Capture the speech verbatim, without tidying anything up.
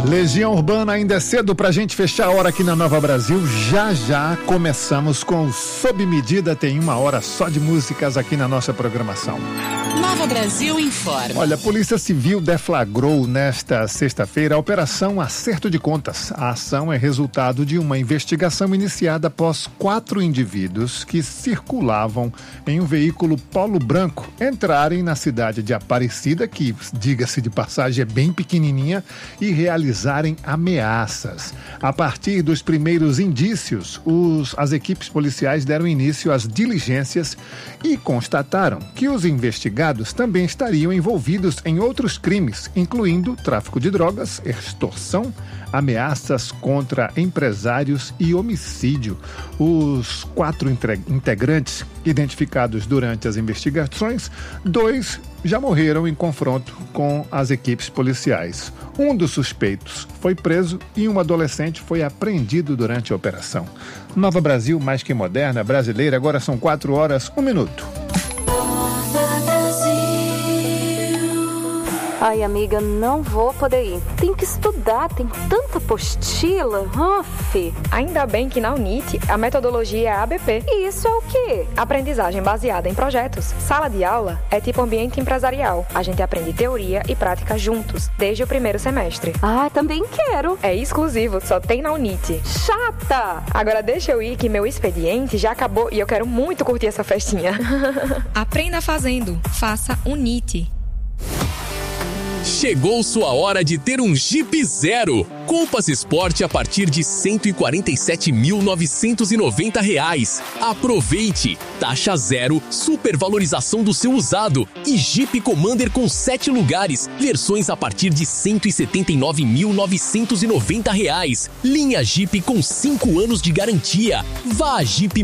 Legião Urbana, ainda é cedo pra gente fechar a hora aqui na Nova Brasil. Já já começamos com o Sob Medida. Tem uma hora só de músicas aqui na nossa programação. Nova Brasil informa. Olha, a Polícia Civil deflagrou nesta sexta-feira a Operação Acerto de Contas. A ação é resultado de uma investigação iniciada após quatro indivíduos que circulavam em um veículo polo branco entrarem na cidade de Aparecida, que, diga-se de passagem, é bem pequenininha, e realizarem ameaças. A partir dos primeiros indícios, os, as equipes policiais deram início às diligências e constataram que os investigados também estariam envolvidos em outros crimes, incluindo tráfico de drogas, extorsão, ameaças contra empresários e homicídio. Os quatro integrantes identificados durante as investigações, dois já morreram em confronto com as equipes policiais. Um dos suspeitos foi preso e um adolescente foi apreendido durante a operação. Nova Brasil, mais que moderna, brasileira, agora são quatro horas, um minuto. Ai, amiga, não vou poder ir. Tem que estudar, tem tanta apostila. Uf. Ainda bem que na UNIT a metodologia é A B P. E isso é o quê? Aprendizagem baseada em projetos. Sala de aula é tipo ambiente empresarial. A gente aprende teoria e prática juntos, desde o primeiro semestre. Ah, também quero. É exclusivo, só tem na UNIT. Chata! Agora deixa eu ir que meu expediente já acabou e eu quero muito curtir essa festinha. Aprenda fazendo. Faça UNIT. Chegou sua hora de ter um Jeep Zero. Compass Sport a partir de cento e quarenta e sete mil novecentos e noventa reais. Aproveite! Taxa zero, supervalorização do seu usado e Jeep Commander com sete lugares. Versões a partir de cento e setenta e nove mil novecentos e noventa reais. Linha Jeep com cinco anos de garantia. Vá a Jeep